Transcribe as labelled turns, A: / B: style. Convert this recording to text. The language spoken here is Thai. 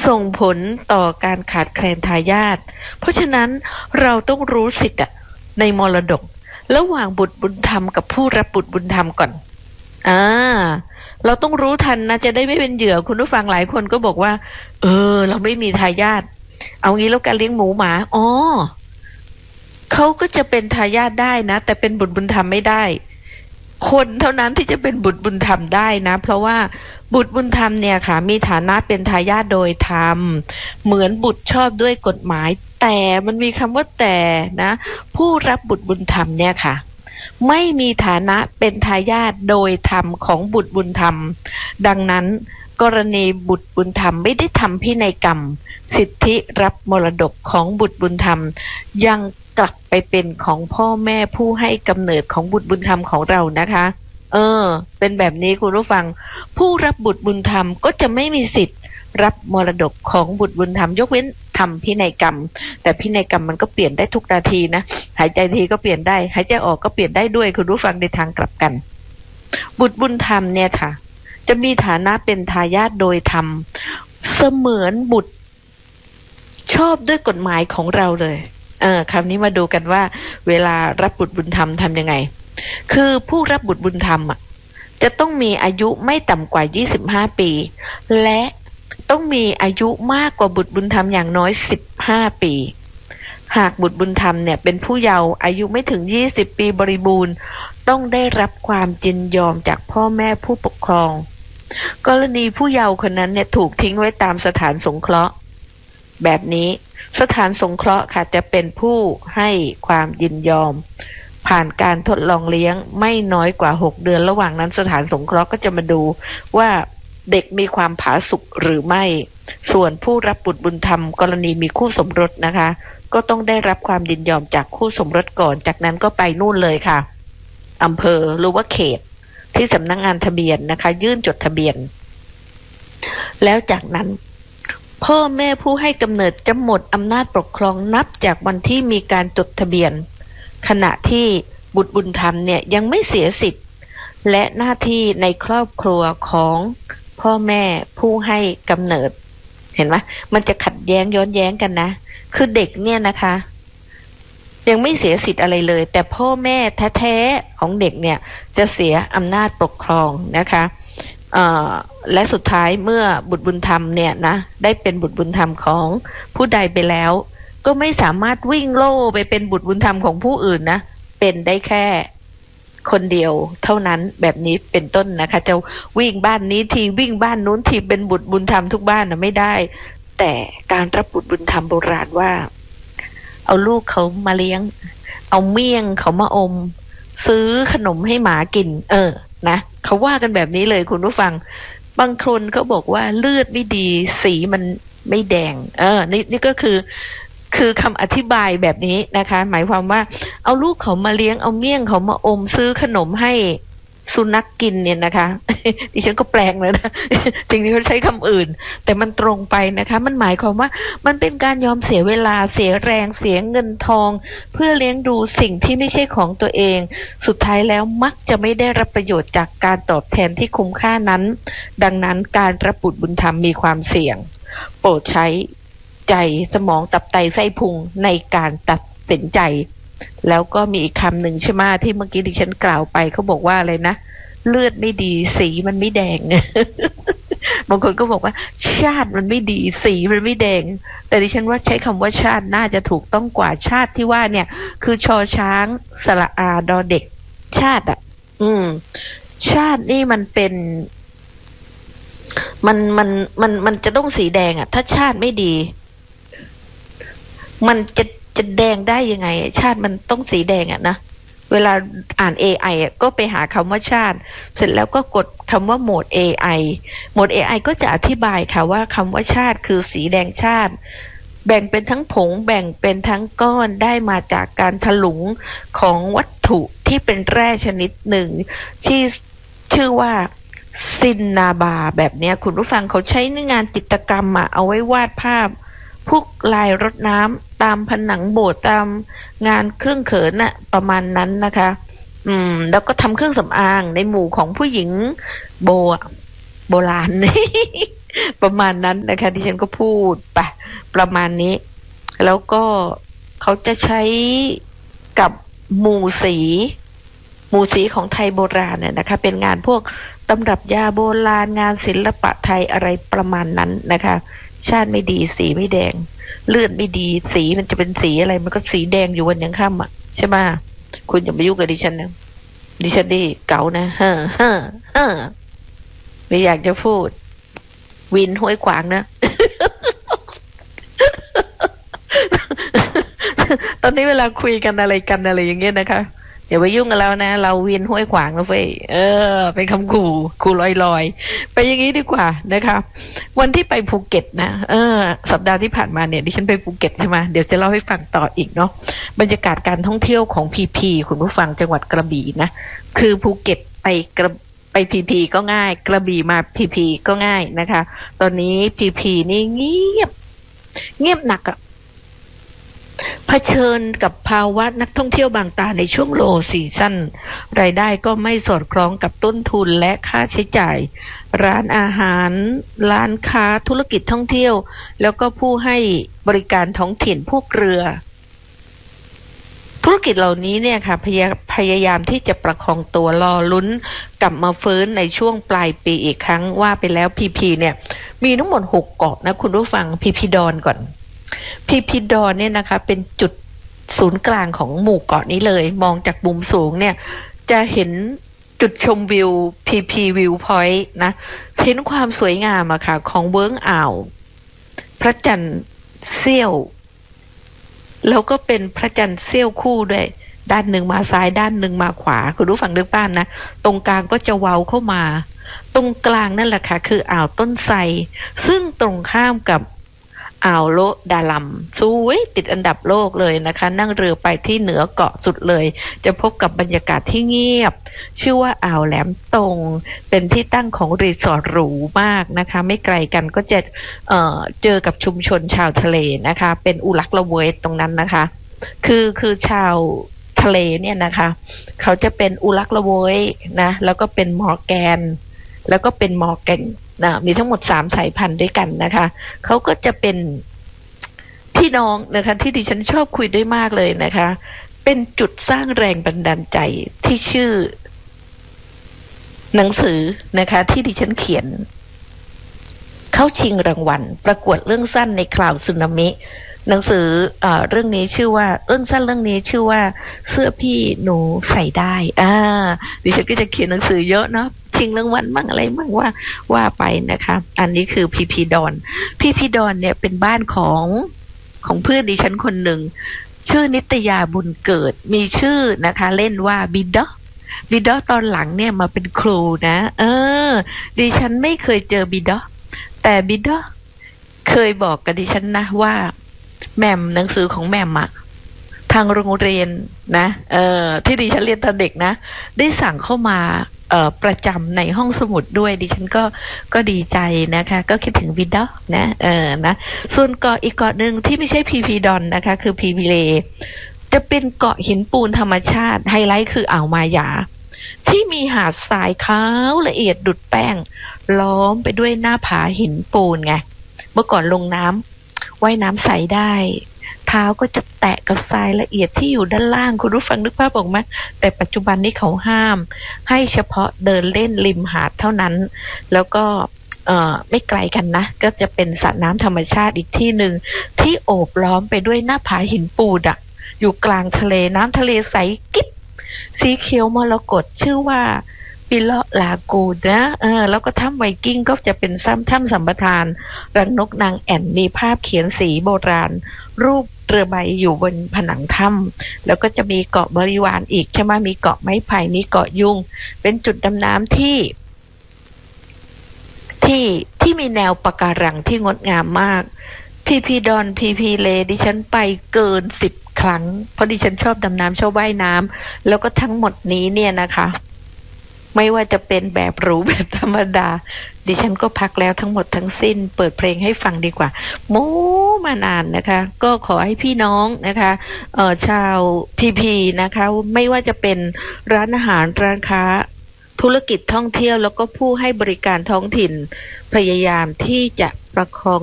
A: ส่งผลต่อการขาดแคลนทายาทเพราะฉะนั้นเราต้องรู้สิทธิ์ในมรดกระหว่างบุตรบุญธรรมกับผู้รับบุตรบุญธรรมก่อนอ่าเราต้องรู้ทันนะจะได้ไม่เป็นเหยื่อคุณผู้ฟังหลายคนก็บอกว่าเราไม่มีทายาทเอางี้แล้วการเลี้ยงหมูหมาเขาก็จะเป็นทายาทได้นะแต่เป็นบุตรบุญธรรมไม่ได้คนเท่านั้นที่จะเป็นบุตรบุญธรรมได้นะเพราะว่าบุตรบุญธรรมเนี่ยค่ะมีฐานะเป็นทายาทโดยธรรมเหมือนบุตรชอบด้วยกฎหมายแต่มันมีคำว่าแต่นะผู้รับบุตรบุญธรรมเนี่ยค่ะไม่มีฐานะเป็นทายาทโดยธรรมของบุตรบุญธรรมดังนั้นกรณีบุตรบุญธรรมไม่ได้ทำพินัยกรรมสิทธิรับมรดกของบุตรบุญธรรมยังกลับไปเป็นของพ่อแม่ผู้ให้กำเนิดของบุตรบุญธรรมของเรานะคะเป็นแบบนี้คุณผู้ฟังผู้รับบุตรบุญธรรมก็จะไม่มีสิทธิ์รับมรดกของบุตรบุญธรรมยกเว้นทำพินัยกรรมแต่พินัยกรรมมันก็เปลี่ยนได้ทุกนาทีนะหายใจทีก็เปลี่ยนได้หายใจออกก็เปลี่ยนได้ด้วยคุณผู้ฟังในทางกลับกันบุตรบุญธรรมเนี่ยค่ะจะมีฐานะเป็นทายาทโดยธรรมเสมือนบุตรชอบด้วยกฎหมายของเราเลยคราวนี้มาดูกันว่าเวลารับบุตรบุญธรรมทำยังไงคือผู้รับบุตรบุญธรรมจะต้องมีอายุไม่ต่ำกว่า25ปีและต้องมีอายุมากกว่าบุตรบุญธรรมอย่างน้อย15ปีหากบุตรบุญธรรมเนี่ยเป็นผู้เยาว์อายุไม่ถึง20ปีบริบูรณ์ต้องได้รับความยินยอมจากพ่อแม่ผู้ปกครองกรณีผู้เยาว์คนนั้นเนี่ยถูกทิ้งไว้ตามสถานสงเคราะห์แบบนี้สถานสงเคราะห์ค่ะจะเป็นผู้ให้ความยินยอมผ่านการทดลองเลี้ยงไม่น้อยกว่า6เดือนระหว่างนั้นสถานสงเคราะห์ก็จะมาดูว่าเด็กมีความผาสุกหรือไม่ส่วนผู้รับบุตรบุญธรรมกรณีมีคู่สมรสนะคะก็ต้องได้รับความยินยอมจากคู่สมรสก่อนจากนั้นก็ไปนู่นเลยค่ะอำเภอหรือว่าเขตที่สำนักงานทะเบียนนะคะยื่นจดทะเบียนแล้วจากนั้นพ่อแม่ผู้ให้กำเนิดจะหมดอำนาจปกครองนับจากวันที่มีการจดทะเบียนขณะที่บุตรบุญธรรมเนี่ยยังไม่เสียสิทธิ์และหน้าที่ในครอบครัวของพ่อแม่ผู้ให้กำเนิดเห็นไหมมันจะขัดแย้งย้อนแย้งกันนะคือเด็กเนี่ยนะคะยังไม่เสียสิทธิ์อะไรเลยแต่พ่อแม่แท้ๆของเด็กเนี่ยจะเสียอำนาจปกครองนะคะและสุดท้ายเมื่อบุตรบุญธรรมเนี่ยนะได้เป็นบุตรบุญธรรมของผู้ใดไปแล้วก็ไม่สามารถวิ่งโล่ไปเป็นบุตรบุญธรรมของผู้อื่นนะเป็นได้แค่คนเดียวเท่านั้นแบบนี้เป็นต้นนะคะจะวิ่งบ้านนี้ทีวิ่งบ้านนู้นทีเป็นบุตรบุญธรรมทุกบ้านนะไม่ได้แต่การรับบุตรบุญธรรมโบราณว่าเอาลูกเขามาเลี้ยงเอาเมี่ยงเขามาอมซื้อขนมให้หมากินนะเขาว่ากันแบบนี้เลยคุณผู้ฟังบางคนเขาบอกว่าเลือดไม่ดีสีมันไม่แดงนี่ก็คือคำอธิบายแบบนี้นะคะหมายความว่าเอาลูกเขามาเลี้ยงเอาเมี่ยงเขามาอมซื้อขนมให้สุนัขกินเนี่ยนะคะดิฉันก็แปลงเลยนะจริงๆเขาใช้คำอื่นแต่มันตรงไปนะคะมันหมายความว่ามันเป็นการยอมเสียเวลาเสียแรงเสียเงินทองเพื่อเลี้ยงดูสิ่งที่ไม่ใช่ของตัวเองสุดท้ายแล้วมักจะไม่ได้รับประโยชน์จากการตอบแทนที่คุ้มค่านั้นดังนั้นการรับบุตรบุญธรรมมีความเสี่ยงโปรดใช้ใจสมองตับไตไส้พุงในการตัดสินใจแล้วก็มีอีกคำหนึ่งใช่ไหมที่เมื่อกี้ดิฉันกล่าวไปเขาบอกว่าอะไรนะเลือดไม่ดีสีมันไม่แดง บางคนก็บอกว่าชาติมันไม่ดีสีมันไม่แดงแต่ดิฉันว่าใช้คำว่าชาติน่าจะถูกต้องกว่าชาติที่ว่าเนี่ยคือชอช้างสระอาดอเด็กชาติชาตินี่มันเป็นมันจะต้องสีแดงถ้าชาติไม่ดีมันจะแดงได้ยังไงชาติมันต้องสีแดงนะเวลาอ่าน AI ก็ไปหาคำว่าชาติเสร็จแล้วก็กดคำว่าโหมด AI โหมด AI ก็จะอธิบายค่ะว่าคำว่าชาติคือสีแดงชาติแบ่งเป็นทั้งผงแบ่งเป็นทั้งก้อนได้มาจากการถลุงของวัตถุที่เป็นแร่ชนิดหนึ่งที่ชื่อว่าซินนาบาแบบนี้คุณผู้ฟังเขาใช้ในงานจิตรกรรมเอาไว้วาดภาพพวกลายรดน้ำตามผนังโบสถ์ตามงานเครื่องเขินประมาณนั้นนะคะแล้วก็ทำเครื่องสำอางในหมู่ของผู้หญิงโบราณประมาณนั้นนะคะดิฉันก็พูดไปประมาณนี้ แล้วก็เขาจะใช้กับหมู่สีของไทยโบราณเนี่ยนะคะเป็นงานพวกตำรับยาโบราณงานศิลปะไทยอะไรประมาณนั้นนะคะชาติไม่ดีสีไม่แดงเลือดไม่ดีสีมันจะเป็นสีอะไรมันก็สีแดงอยู่วันยังค่ำอ่ะใช่ไหมคุณอย่ามายุ่งกับดิฉันนะดิฉันดีเก๋านะเฮ้อไม่อยากจะพูดวินห้วยขวางนะ ตอนนี้เวลาคุยกันอะไรอย่างเงี้ยนะคะอย่าไปยุ่งกับเรานะเราวินห้วยขวางนะเฟ้ยเป็นคำขู่ลอยไปอย่างนี้ดีกว่านะคะวันที่ไปภูเก็ตนะสัปดาห์ที่ผ่านมาเนี่ยดิฉันไปภูเก็ตใช่ไหมเดี๋ยวจะเล่าให้ฟังต่ออีกเนาะบรรยากาศการท่องเที่ยวของพีคุณผู้ฟังจังหวัดกระบี่นะคือภูเก็ตไปพีก็ง่ายกระบี่มาพีก็ง่ายนะคะตอนนี้พีนี่เงียบหนักอะเผชิญกับภาวะนักท่องเที่ยวบางตาในช่วงโลซีซั่นรายได้ก็ไม่สอดคล้องกับต้นทุนและค่าใช้จ่ายร้านอาหารร้านค้าธุรกิจท่องเที่ยวแล้วก็ผู้ให้บริการท้องถิ่นพวกเรือธุรกิจเหล่านี้เนี่ยค่ะพยายามที่จะประคองตัวรอลุ้นกลับมาฟื้นในช่วงปลายปีอีกครั้งว่าไปแล้วพีเนี่ยมีทั้งหมด6เกาะนะคุณผู้ฟังพีดอนก่อนพีดอนเนี่ยนะคะเป็นจุดศูนย์กลางของหมู่เกาะนี้เลยมองจากมุมสูงเนี่ยจะเห็นจุดชมวิวพีวิวพอยต์นะเห็นความสวยงามอะค่ะของเวิ้งอ่าวพระจันทร์เสี้ยวแล้วก็เป็นพระจันทร์เสี้ยวคู่ด้วยด้านหนึ่งมาซ้ายด้านหนึ่งมาขวาคุณรู้ฝั่งนึกบ้านนะตรงกลางก็จะเว้าเข้ามาตรงกลางนั่นแหละค่ะคืออ่าวต้นไทรซึ่งตรงข้ามกับอ่าวโลดาลัมสวยติดอันดับโลกเลยนะคะนั่งเรือไปที่เหนือเกาะสุดเลยจะพบกับบรรยากาศที่เงียบชื่อว่าอ่าวแหลมตงเป็นที่ตั้งของรีสอร์ทหรูมากนะคะไม่ไกลกันก็จะเจอกับชุมชนชาวทะเลนะคะเป็นอุลักละเวยตรงนั้นนะคะคือชาวทะเลเนี่ยนะคะเขาจะเป็นอุลักละเวยนะแล้วก็เป็นมอร์แกนแล้วก็เป็นมอร์แกนนะมีทั้งหมด3สายพันธุ์ด้วยกันนะคะเขาก็จะเป็นพี่น้องนะคะที่ดิฉันชอบคุยด้วยมากเลยนะคะเป็นจุดสร้างแรงบันดาลใจที่ชื่อหนังสือนะคะที่ดิฉันเขียนเข้าชิงรางวัลประกวดเรื่องสั้นในคราวสึนามิหนังสือเรื่องนี้ชื่อว่าเรื่องสั้นเรื่องนี้ชื่อว่าเสื้อพี่หนูใส่ได้ดิฉันก็จะเขียนหนังสือเยอะเนาะชิงรางวัลมั่งอะไรมั่งว่าไปนะคะอันนี้คือพีดอนเนี่ยเป็นบ้านของเพื่อนดิฉันคนหนึ่งชื่อนิตยาบุญเกิดมีชื่อนะคะเล่นว่าบิดอตอนหลังเนี่ยมาเป็นครูนะดิฉันไม่เคยเจอบิดอแต่บิดอเคยบอกกับดิฉันนะว่าแม่มหนังสือของแม่มอะทางโรงเรียนนะที่ดิฉันเรียนตอนเด็กนะได้สั่งเข้ามาประจำในห้องสมุดด้วยดิฉันก็ดีใจนะคะก็คิดถึงวิดอนะนะส่วนเกาะอีกเกาะหนึ่งที่ไม่ใช่พีดอนนะคะคือพีเลจะเป็นเกาะหินปูนธรรมชาติไฮไลท์คืออ่าวมายาที่มีหาดทรายขาวละเอียดดุจแป้งล้อมไปด้วยหน้าผาหินปูนไงเมื่อก่อนลงน้ำว่ายน้ำใสได้เท้าก็จะแตะกับทรายละเอียดที่อยู่ด้านล่างคุณรู้ฟังนึกภาพออกไหมแต่ปัจจุบันนี้เขาห้ามให้เฉพาะเดินเล่นริมหาดเท่านั้นแล้วก็ไม่ไกลกันนะก็จะเป็นสระน้ำธรรมชาติอีกที่หนึ่งที่โอบล้อมไปด้วยหน้าผาหินปูนอะอยู่กลางทะเลน้ำทะเลใสกิ๊บสีเขียวมรกตชื่อว่าปิเลาะลากูนนะแล้วก็ถ้ำไวกิ้งก็จะเป็นถ้ำสัมปทานรังนกนางแอ่นมีภาพเขียนสีโบราณรูปเรือใบอยู่บนผนังถ้ำแล้วก็จะมีเกาะบริวารอีกใช่ไหมมีเกาะไม้ไผ่มีเกาะยุงเป็นจุดดำน้ำที่มีแนวปะการังที่งดงามมากพีดอนพีเลดิฉันไปเกิน10 ครั้งเพราะดิฉันชอบดำน้ำชอบว่ายน้ำแล้วก็ทั้งหมดนี้เนี่ยนะคะไม่ว่าจะเป็นแบบหรูแบบธรรมดาดิฉันก็พักแล้วทั้งหมดทั้งสิ้นเปิดเพลงให้ฟังดีกว่าโม้มานานนะคะก็ขอให้พี่น้องนะคะชาวพีนะคะไม่ว่าจะเป็นร้านอาหารร้านค้าทธุรกิจท่องเที่ยวแล้วก็ผู้ให้บริการท้องถิ่นพยายามที่จะประคอง